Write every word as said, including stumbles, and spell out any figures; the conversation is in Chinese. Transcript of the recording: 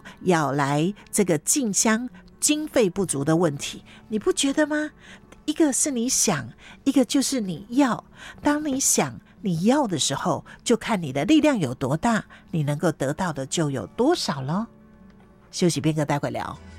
要来这个进香经费不足的问题，你不觉得吗？一个是你想，一个就是你要。当你想你要的时候，就看你的力量有多大，你能够得到的就有多少咯。休息片刻，待会聊。